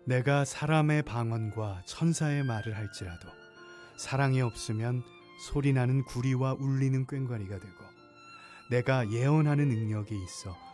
내가 사람의 방언과 천사의 말을 할지라도 사랑이 없으면 소리나는 구리와 울리는 꽹과리가 되고, 내가 예언하는 능력이 있어